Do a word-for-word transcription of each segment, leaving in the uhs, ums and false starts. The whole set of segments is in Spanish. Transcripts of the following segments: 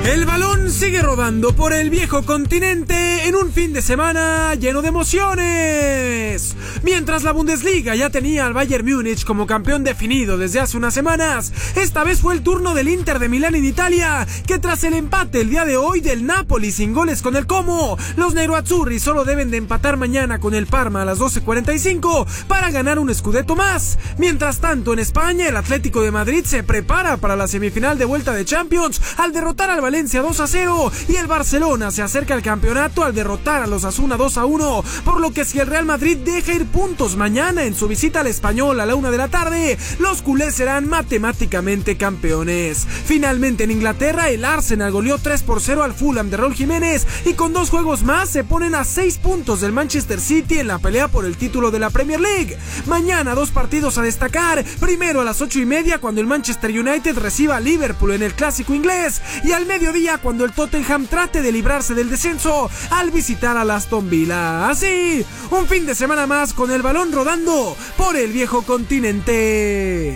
El balón sigue rodando por el viejo continente en un fin de semana lleno de emociones. Mientras la Bundesliga ya tenía al Bayern Múnich como campeón definido desde hace unas semanas, esta vez fue el turno del Inter de Milán en Italia, que tras el empate el día de hoy del Napoli sin goles con el Como, los nerazzurri solo deben de empatar mañana con el Parma a las doce cuarenta y cinco para ganar un scudetto más. Mientras tanto, en España, el Atlético de Madrid se prepara para la semifinal de vuelta de Champions al derrotar al Valencia dos a cero, y el Barcelona se acerca al campeonato al derrotar a los Osasuna dos a uno, por lo que si el Real Madrid deja ir puntos mañana en su visita al Español a la una de la tarde, los culés serán matemáticamente campeones. Finalmente en Inglaterra, el Arsenal goleó tres por cero al Fulham de Raúl Jiménez, y con dos juegos más se ponen a seis puntos del Manchester City en la pelea por el título de la Premier League. Mañana dos partidos a destacar, primero a las ocho y media cuando el Manchester United reciba a Liverpool en el clásico inglés, y al mediodía cuando el Tottenham trate de librarse del descenso al visitar a Aston Villa. Así, un fin de semana más con el balón rodando por el viejo continente.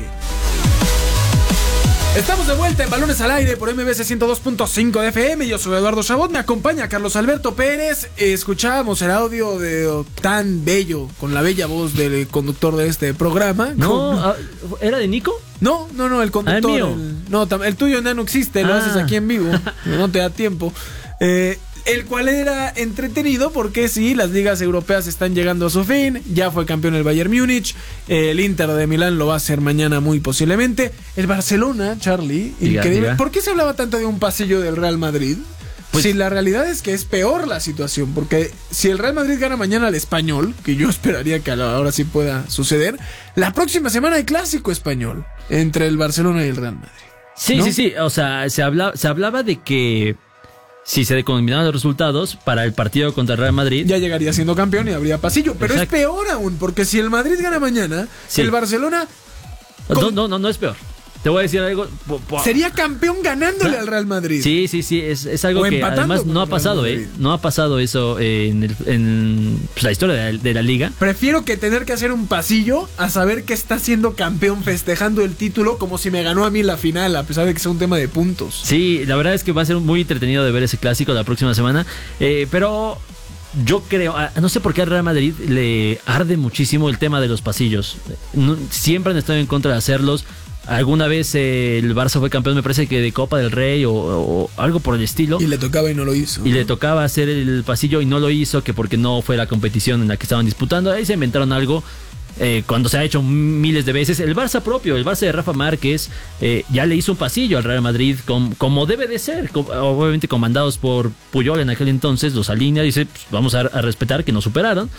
Estamos de vuelta en Balones al Aire por M B C ciento dos punto cinco de F M. Yo soy Eduardo Chabot, me acompaña Carlos Alberto Pérez. Escuchábamos el audio de tan bello, con la bella voz del conductor de este programa. No, con... ¿era de Nico? No, no, no, el conductor. Ah, ¿el mío? El, no, el tuyo ya no existe, lo ah. haces aquí en vivo. No te da tiempo. Eh... El cual era entretenido porque sí, las ligas europeas están llegando a su fin. Ya fue campeón el Bayern Múnich. El Inter de Milán lo va a hacer mañana muy posiblemente. El Barcelona, Charlie. Diga, increíble. diga. ¿Por qué se hablaba tanto de un pasillo del Real Madrid? Pues, si la realidad es que es peor la situación. Porque si el Real Madrid gana mañana al Español, que yo esperaría que ahora sí pueda suceder, la próxima semana hay clásico español entre el Barcelona y el Real Madrid. Sí, ¿no? sí, sí. O sea, se hablaba, se hablaba de que si se combinaban los resultados para el partido contra el Real Madrid, ya llegaría siendo campeón y habría pasillo. Pero exacto, es peor aún, porque si el Madrid gana mañana, sí, el Barcelona... No, no, no, no es peor. Te voy a decir algo. Sería campeón ganándole ¿Ah? al Real Madrid. Sí, sí, sí. Es, es algo que además no ha pasado, ¿eh? No ha pasado eso en, el, en pues, la historia de la, de la liga. Prefiero que tener que hacer un pasillo a saber que está siendo campeón festejando el título como si me ganó a mí la final, a pesar de que sea un tema de puntos. Sí, la verdad es que va a ser muy entretenido de ver ese clásico la próxima semana. Eh, pero yo creo, no sé por qué al Real Madrid le arde muchísimo el tema de los pasillos. No, siempre han estado en contra de hacerlos. Alguna vez eh, el Barça fue campeón, me parece que de Copa del Rey o, o algo por el estilo. Y le tocaba y no lo hizo. Y ¿no? le tocaba hacer el pasillo y no lo hizo, que porque no fue la competición en la que estaban disputando. Ahí se inventaron algo eh, cuando se ha hecho miles de veces. El Barça propio, el Barça de Rafa Márquez, eh, ya le hizo un pasillo al Real Madrid com, como debe de ser. Com, obviamente comandados por Puyol en aquel entonces, los alinea y dice, pues, vamos a, a respetar que nos superaron.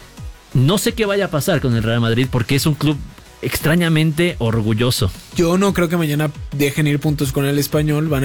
No sé qué vaya a pasar con el Real Madrid porque es un club extrañamente orgulloso. Yo no creo que mañana dejen ir puntos con el Español. Van a